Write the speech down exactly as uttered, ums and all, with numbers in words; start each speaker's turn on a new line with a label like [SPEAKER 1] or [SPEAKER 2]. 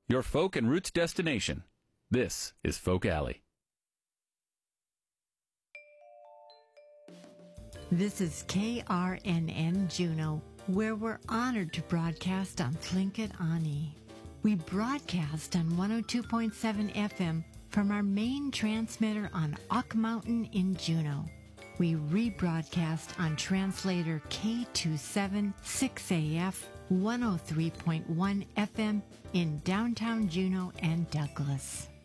[SPEAKER 1] your folk and roots destination. This is Folk Alley.
[SPEAKER 2] This is K R N N Juneau, where we're honored to broadcast on Tlingit Ani. We broadcast on one oh two point seven F M from our main transmitter on Ock Mountain in Juneau. We rebroadcast on translator K two seven six A F one oh three point one F M in downtown Juneau and Douglas.